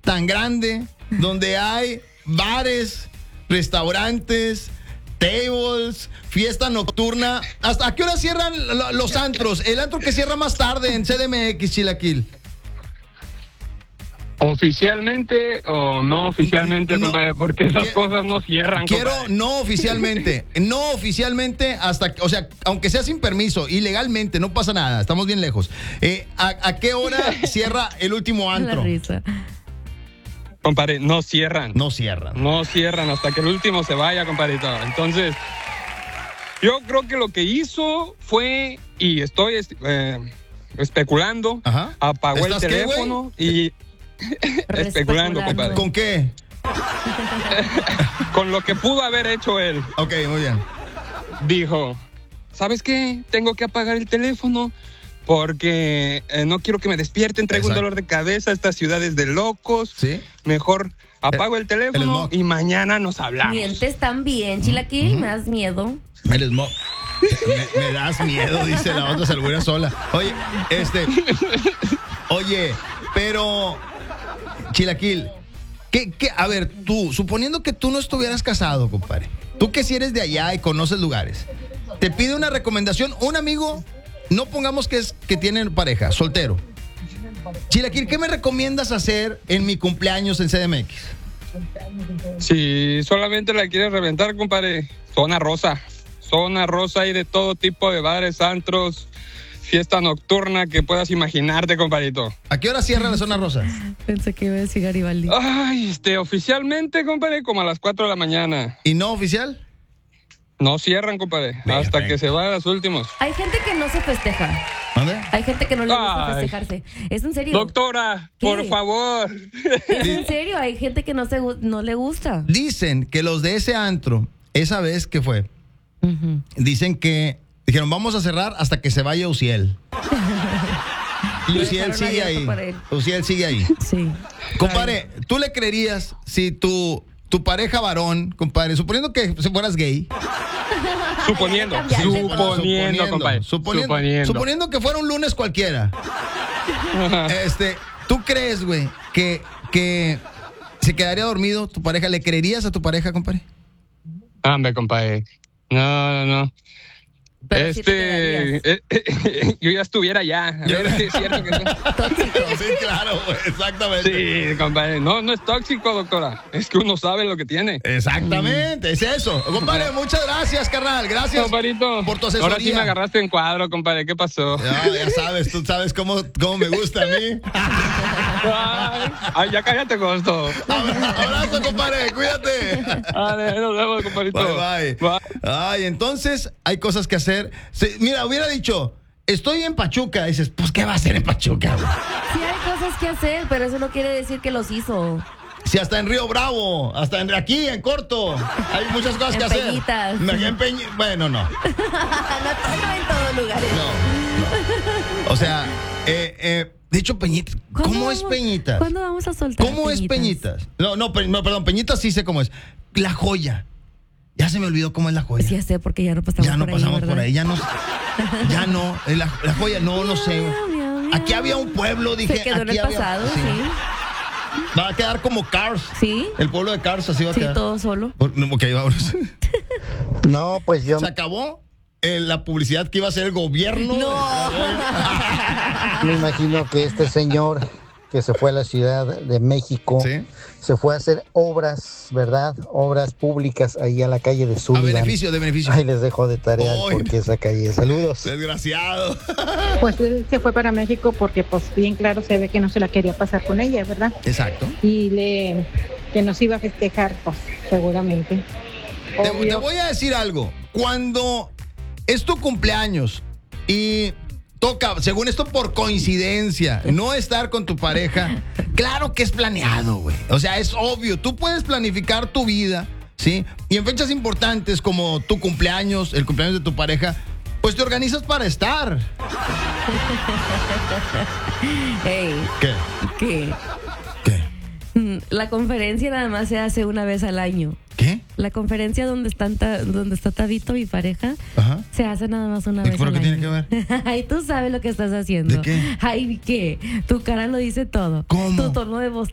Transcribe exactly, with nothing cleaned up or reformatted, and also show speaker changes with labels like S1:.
S1: tan grande donde hay bares, restaurantes, tables, fiesta nocturna. ¿Hasta a qué hora cierran los antros? El antro que cierra más tarde en C D M X, Chilaquil.
S2: ¿Oficialmente o no oficialmente,
S1: no,
S2: compadre? Porque esas
S1: que,
S2: cosas no cierran,
S1: Quiero
S2: compadre.
S1: no oficialmente, no oficialmente hasta, o sea, aunque sea sin permiso, ilegalmente, no pasa nada, estamos bien lejos. Eh, ¿a, ¿A qué hora cierra el último antro?
S3: La risa.
S2: Compadre, no cierran.
S1: No cierran.
S2: No cierran hasta que el último se vaya, compadrito. Entonces, yo creo que lo que hizo fue, y estoy eh, especulando,
S1: Ajá.
S2: apagó el
S1: ¿Estás qué,
S2: teléfono y... especulando, compadre.
S1: ¿Con qué?
S2: Con lo que pudo haber hecho él.
S1: Ok, muy bien.
S2: Dijo, ¿sabes qué? Tengo que apagar el teléfono porque eh, no quiero que me despierten. Traigo
S1: Exacto.
S2: un dolor de cabeza. Esta ciudad es de locos.
S1: ¿Sí?
S2: Mejor apago el, el teléfono
S1: el
S2: y mañana nos hablamos.
S3: Mientes también, Chilaquil,
S1: Uh-huh.
S3: me das miedo.
S1: El smog. Me, me das miedo, dice la otra salbuera sola. Oye, este. Oye, pero. Chilaquil, ¿qué, qué? A ver, tú, suponiendo que tú no estuvieras casado, compadre. Tú que si eres de allá y conoces lugares. Te pide una recomendación, un amigo, no pongamos que es que tiene pareja, soltero. Chilaquil, ¿qué me recomiendas hacer en mi cumpleaños en C D M X?
S2: Si solamente la quieres reventar, compadre, zona rosa. Zona rosa, hay de todo tipo de bares, antros, fiesta nocturna que puedas imaginarte, compadrito.
S1: ¿A qué hora cierra la zona rosa?
S3: Pensé que iba a decir Garibaldi.
S2: Ay, este, oficialmente, compadre, como a las cuatro de la mañana.
S1: ¿Y no oficial?
S2: No cierran, compadre,
S1: Venga,
S2: hasta
S1: venga.
S2: que se vayan los últimos.
S3: Hay gente que no se festeja.
S1: ¿Dónde?
S3: Hay gente que no le gusta
S2: Ay.
S3: festejarse. ¿Es en serio?
S2: Doctora,
S3: ¿Qué?
S2: por favor.
S3: ¿Es en serio? Hay gente que no, se, gu- no le gusta.
S1: Dicen que los de ese antro, esa vez que fue,
S3: Ujú.
S1: dicen que dijeron, vamos a cerrar hasta que se vaya Uciel. Y
S3: Lo
S1: Uciel
S3: dejaron
S1: sigue
S3: abierto
S1: ahí.
S3: para él.
S1: Uciel sigue ahí.
S3: Sí.
S1: Compadre, ¿tú le creerías si tu, tu pareja varón, compadre, suponiendo que si fueras gay?
S2: Suponiendo,
S3: cambiaste, ¿no?
S2: suponiendo, compadre.
S1: suponiendo,
S2: Suponiendo.
S1: suponiendo que fuera un lunes cualquiera. Este, ¿tú crees, güey, que, que se quedaría dormido tu pareja? ¿Le creerías a tu pareja, compadre?
S2: Hombre, compadre. No, no, no.
S3: Pero sí te
S2: este,
S3: quedarías.
S2: eh, eh, yo ya estuviera allá. A ver si es cierto que no.
S3: Tóxico.
S1: Sí, claro, güey, exactamente.
S2: Sí, compadre. No, no es tóxico, doctora. Es que uno sabe lo que tiene.
S1: Exactamente, es eso. Compadre, muchas gracias, carnal. Gracias
S2: Compadrito.
S1: por tu asesoría.
S2: Ahora sí me agarraste en cuadro, compadre. ¿Qué pasó?
S1: Ya, ya sabes, tú sabes cómo, cómo me gusta a mí.
S2: Ay, ay, ya cállate, Costo.
S1: Abrazo, compadre, cuídate.
S2: Vale, nos vemos, compadrito.
S1: Bye, bye. Ay, entonces hay cosas que hacer. Se- mira, hubiera dicho, estoy en Pachuca. Dices, pues, ¿qué va a hacer en Pachuca, güey?
S3: Sí hay cosas que hacer, pero eso no quiere decir que los hizo.
S1: Si hasta en Río Bravo, hasta en, aquí, en Corto, hay muchas cosas
S3: En
S1: que hacer.
S3: Peñitas.
S1: Me- en Peñi- Bueno, no.
S3: no, no en todos lugares.
S1: No. O sea, eh, eh, de hecho, Peñitas.
S3: ¿Cuándo
S1: ¿Cómo es
S3: vamos-
S1: Peñitas?
S3: ¿Cuándo vamos a soltar
S1: ¿Cómo es Peñitas? No, no, Pe- no, perdón, Peñitas sí sé cómo es. La Joya. Ya se me olvidó cómo es La Joya.
S3: Sí, ya sé, porque ya no pasamos
S1: ya no
S3: por
S1: pasamos
S3: ahí,
S1: por
S3: ¿verdad?
S1: ahí, ya no. Ya no. eh, La, la Joya, no, no sé.
S3: Miau, miau, miau.
S1: Aquí había un pueblo, dije.
S3: Se quedó en
S1: aquí
S3: el
S1: había-
S3: pasado,
S1: sí.
S3: sí.
S1: Va a quedar como Cars.
S3: Sí.
S1: El pueblo de Cars así va a
S3: Sí,
S1: quedar.
S3: todo solo.
S1: Por- no, ok, vámonos.
S4: No, pues yo
S1: Se acabó eh, la publicidad que iba a hacer el gobierno.
S3: No.
S4: me imagino que este señor que se fue a la Ciudad de México,
S1: Sí.
S4: se fue a hacer obras, ¿verdad? Obras públicas ahí a la calle de
S1: A
S4: Sullivan.
S1: beneficio, de beneficio.
S4: Ahí les dejo de tarea
S1: Ay.
S4: porque esa calle. Saludos.
S1: Desgraciado.
S5: Pues él se fue para México porque pues bien claro se ve que no se la quería pasar con ella, ¿verdad?
S1: Exacto.
S5: Y le que nos iba a festejar, pues seguramente.
S1: Te,
S5: Obvio.
S1: te voy a decir algo. Cuando es tu cumpleaños y toca, según esto por coincidencia, no estar con tu pareja, claro que es planeado, güey. O sea, es obvio. Tú puedes planificar tu vida, ¿sí? Y en fechas importantes como tu cumpleaños, el cumpleaños de tu pareja, pues te organizas para estar.
S3: Ey,
S1: ¿Qué?
S3: ¿qué?
S1: ¿Qué?
S3: Mm, La conferencia nada más se hace una vez al año.
S1: ¿Qué?
S3: La conferencia donde, están ta- donde está Tabito, mi pareja,
S1: Ajá.
S3: se hace nada más una
S1: ¿Y
S3: vez
S1: por
S3: al
S1: qué
S3: año.
S1: tiene que ver?
S3: Ay, tú sabes lo que estás haciendo.
S1: ¿De qué?
S3: Ay, ¿qué? Tu cara lo dice todo.
S1: ¿Cómo?
S3: Tu tono de voz